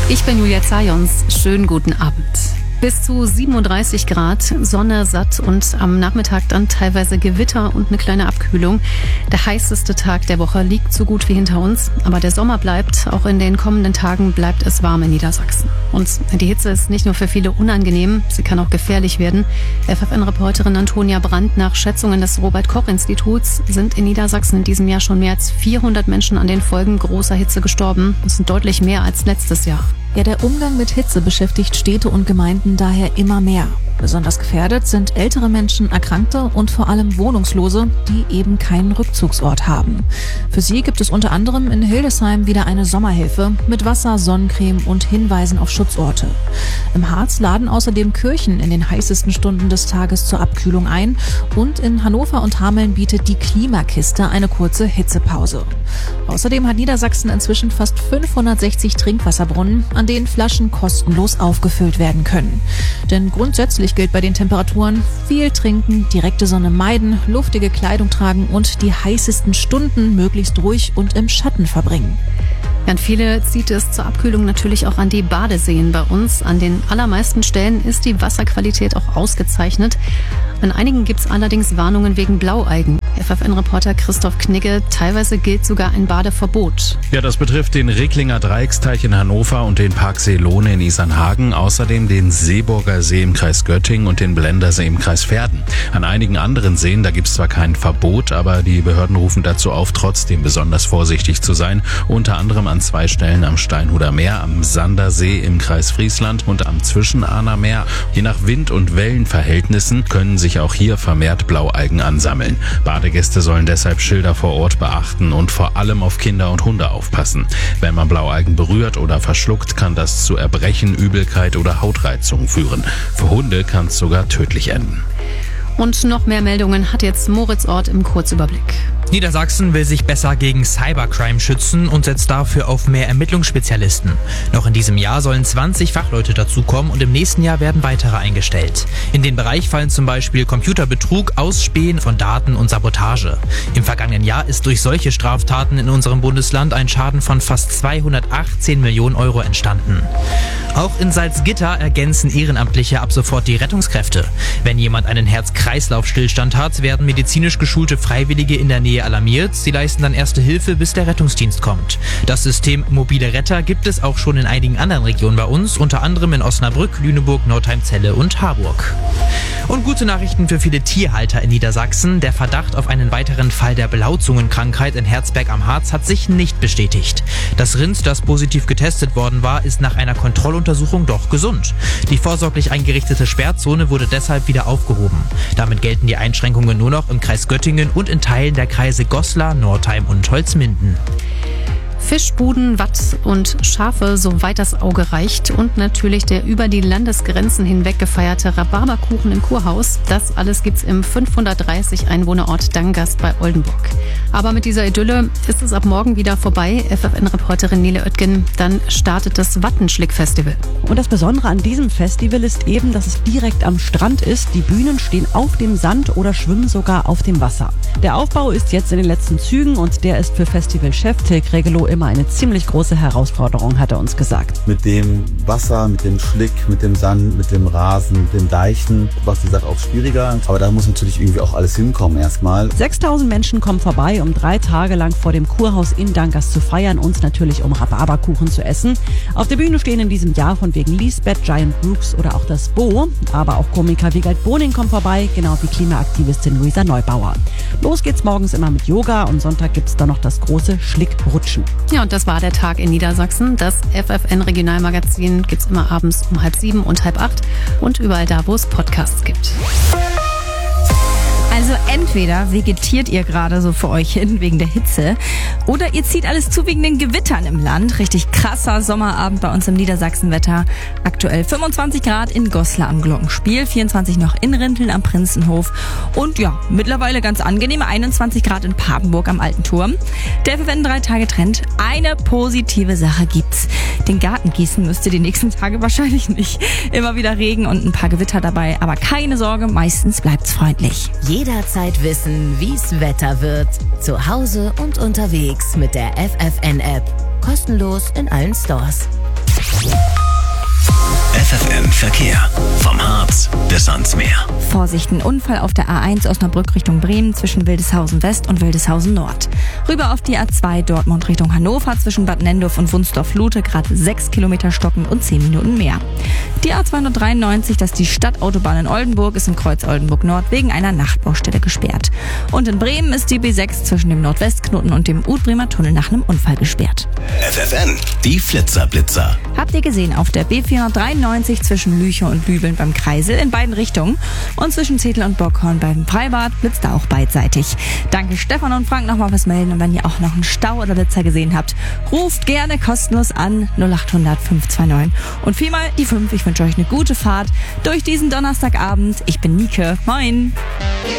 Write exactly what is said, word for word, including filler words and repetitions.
Ich bin Julia Zajons. Schönen guten Abend. Bis zu siebenunddreißig Grad, Sonne, satt und am Nachmittag dann teilweise Gewitter und eine kleine Abkühlung. Der heißeste Tag der Woche liegt so gut wie hinter uns. Aber der Sommer bleibt. Auch in den kommenden Tagen bleibt es warm in Niedersachsen. Und die Hitze ist nicht nur für viele unangenehm, sie kann auch gefährlich werden. F F N-Reporterin Antonia Brandt: Nach Schätzungen des Robert-Koch-Instituts sind in Niedersachsen in diesem Jahr schon mehr als vierhundert Menschen an den Folgen großer Hitze gestorben. Das sind deutlich mehr als letztes Jahr. Ja, der Umgang mit Hitze beschäftigt Städte und Gemeinden daher immer mehr. Besonders gefährdet sind ältere Menschen, Erkrankte und vor allem Wohnungslose, die eben keinen Rückzugsort haben. Für sie gibt es unter anderem in Hildesheim wieder eine Sommerhilfe mit Wasser, Sonnencreme und Hinweisen auf Schutzorte. Im Harz laden außerdem Kirchen in den heißesten Stunden des Tages zur Abkühlung ein und in Hannover und Hameln bietet die Klimakiste eine kurze Hitzepause. Außerdem hat Niedersachsen inzwischen fast fünfhundertsechzig Trinkwasserbrunnen, an denen Flaschen kostenlos aufgefüllt werden können. Denn grundsätzlich gilt bei den Temperaturen: viel trinken, direkte Sonne meiden, luftige Kleidung tragen und die heißesten Stunden möglichst ruhig und im Schatten verbringen. An viele zieht es zur Abkühlung natürlich auch an die Badeseen bei uns. An den allermeisten Stellen ist die Wasserqualität auch ausgezeichnet. An einigen gibt es allerdings Warnungen wegen Blaualgen. F F N-Reporter Christoph Knigge: Teilweise gilt sogar ein Badeverbot. Ja, das betrifft den Recklinger Dreiecksteich in Hannover und den Parksee Lohne in Isernhagen, außerdem den Seeburger See im Kreis Göttingen und den Blendersee im Kreis Verden. An einigen anderen Seen, da gibt es zwar kein Verbot, aber die Behörden rufen dazu auf, trotzdem besonders vorsichtig zu sein. Unter anderem an zwei Stellen am Steinhuder Meer, am Sandersee im Kreis Friesland und am Zwischenahner Meer. Je nach Wind- und Wellenverhältnissen können sich auch hier vermehrt Blaualgen ansammeln. Badegäste sollen deshalb Schilder vor Ort beachten und vor allem auf Kinder und Hunde aufpassen. Wenn man Blaualgen berührt oder verschluckt, kann das zu Erbrechen, Übelkeit oder Hautreizungen führen. Für Hunde kann es sogar tödlich enden. Und noch mehr Meldungen hat jetzt Moritz Ort im Kurzüberblick. Niedersachsen will sich besser gegen Cybercrime schützen und setzt dafür auf mehr Ermittlungsspezialisten. Noch in diesem Jahr sollen zwanzig Fachleute dazukommen und im nächsten Jahr werden weitere eingestellt. In den Bereich fallen zum Beispiel Computerbetrug, Ausspähen von Daten und Sabotage. Im vergangenen Jahr ist durch solche Straftaten in unserem Bundesland ein Schaden von fast zweihundertachtzehn Millionen Euro entstanden. Auch in Salzgitter ergänzen Ehrenamtliche ab sofort die Rettungskräfte. Wenn jemand einen Herz-Kreislauf-Stillstand hat, werden medizinisch geschulte Freiwillige in der Nähe alarmiert. Sie leisten dann erste Hilfe, bis der Rettungsdienst kommt. Das System Mobile Retter gibt es auch schon in einigen anderen Regionen bei uns, unter anderem in Osnabrück, Lüneburg, Nordheim, Celle und Harburg. Und gute Nachrichten für viele Tierhalter in Niedersachsen. Der Verdacht auf einen weiteren Fall der Blauzungenkrankheit in Herzberg am Harz hat sich nicht bestätigt. Das Rind, das positiv getestet worden war, ist nach einer Kontrolluntersuchung doch gesund. Die vorsorglich eingerichtete Sperrzone wurde deshalb wieder aufgehoben. Damit gelten die Einschränkungen nur noch im Kreis Göttingen und in Teilen der Kreise Goslar, Nordheim und Holzminden. Fischbuden, Watt und Schafe, soweit das Auge reicht. Und natürlich der über die Landesgrenzen hinweg gefeierte Rhabarberkuchen im Kurhaus. Das alles gibt's im fünfhundertdreißig Einwohnerort Dangast bei Oldenburg. Aber mit dieser Idylle ist es ab morgen wieder vorbei. F F N-Reporterin Nele Oetgen: Dann startet das Wattenschlick-Festival. Und das Besondere an diesem Festival ist eben, dass es direkt am Strand ist. Die Bühnen stehen auf dem Sand oder schwimmen sogar auf dem Wasser. Der Aufbau ist jetzt in den letzten Zügen und der ist für Festivalchef Tilk Regelow immer eine ziemlich große Herausforderung, hat er uns gesagt. Mit dem Wasser, mit dem Schlick, mit dem Sand, mit dem Rasen, mit dem Deichen war es, wie gesagt, auch schwieriger. Aber da muss natürlich irgendwie auch alles hinkommen erstmal. sechstausend Menschen kommen vorbei, um drei Tage lang vor dem Kurhaus in Dangast zu feiern und natürlich um Rhabarberkuchen zu essen. Auf der Bühne stehen in diesem Jahr von wegen Lisbeth, Giant Brooks oder auch das Bo. Aber auch Komiker Wiegald Boning kommt vorbei, genau wie Klimaaktivistin Luisa Neubauer. Los geht's morgens immer mit Yoga und Sonntag gibt's dann noch das große Schlickrutschen. Ja, und das war der Tag in Niedersachsen. Das F F N-Regionalmagazin gibt's immer abends um halb sieben und halb acht und überall da, wo es Podcasts gibt. Also entweder vegetiert ihr gerade so vor euch hin wegen der Hitze oder ihr zieht alles zu wegen den Gewittern im Land. Richtig krasser Sommerabend bei uns im Niedersachsenwetter. Aktuell fünfundzwanzig Grad in Goslar am Glockenspiel, vierundzwanzig noch in Rinteln am Prinzenhof und ja, mittlerweile ganz angenehme einundzwanzig Grad in Papenburg am Alten Turm. Der F F N drei Tage Trend: Eine positive Sache gibt's. Den Garten gießen müsst ihr die nächsten Tage wahrscheinlich nicht. Immer wieder Regen und ein paar Gewitter dabei, aber keine Sorge, meistens bleibt's freundlich. Jederzeit wissen, wie's Wetter wird. Zu Hause und unterwegs mit der F F N-App. Kostenlos in allen Stores. F F N Verkehr. Vom Harz bis ans Meer. Vorsicht, ein Unfall auf der A eins Osnabrück Richtung Bremen zwischen Wildeshausen West und Wildeshausen Nord. Rüber auf die A zwei Dortmund Richtung Hannover zwischen Bad Nendorf und Wunsdorf-Lute, gerade sechs Kilometer stocken und zehn Minuten mehr. Die A zweihundertdreiundneunzig, das ist die Stadtautobahn in Oldenburg, ist im Kreuz Oldenburg Nord wegen einer Nachtbaustelle gesperrt. Und in Bremen ist die B sechs zwischen dem Nordwestknoten und dem Ut-Bremer Tunnel nach einem Unfall gesperrt. F F N, die Flitzerblitzer. Habt ihr gesehen, auf der B vierhundertdreiundneunzig zwischen Lüchow und Lübeln beim Kreisel in beiden Richtungen und zwischen Zetel und Bockhorn beim Freibad blitzt da auch beidseitig. Danke Stefan und Frank nochmal fürs Melden, und wenn ihr auch noch einen Stau oder Blitzer gesehen habt, ruft gerne kostenlos an null acht hundert fünf zwei neun und viermal die fünf. Ich wünsche euch eine gute Fahrt durch diesen Donnerstagabend. Ich bin Nike. Moin!